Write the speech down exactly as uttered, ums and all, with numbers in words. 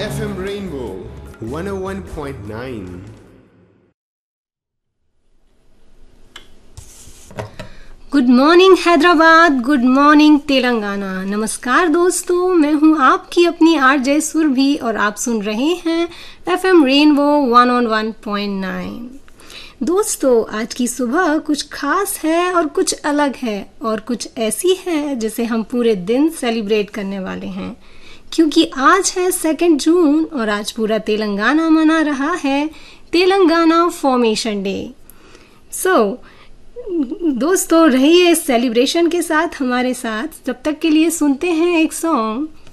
F M Rainbow one oh one point nine. Good morning Hyderabad, good morning Telangana. नमस्कार दोस्तों, मैं हूं आपकी अपनी आरजे सुरभि और आप सुन रहे हैं एफएम रेनबो वन ओ वन पॉइंट नाइन। दोस्तों, आज की सुबह कुछ खास है और कुछ अलग है और कुछ ऐसी है जिसे हम पूरे दिन सेलिब्रेट करने वाले हैं, क्योंकि आज है सेकेंड जून और आज पूरा तेलंगाना मना रहा है तेलंगाना फॉर्मेशन डे। सो दोस्तों, रहिए इस सेलिब्रेशन के साथ हमारे साथ। तब तक के लिए सुनते हैं एक सॉन्ग